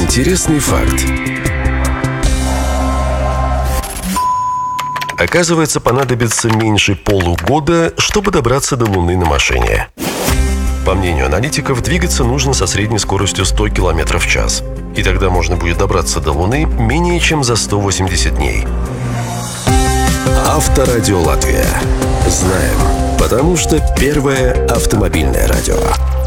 Интересный факт. Оказывается, понадобится меньше полугода, чтобы добраться до Луны на машине. По мнению аналитиков, двигаться нужно со средней скоростью 100 км в час. И тогда можно будет добраться до Луны менее чем за 180 дней. Авторадио Латвия. Знаем, потому что первое автомобильное радио.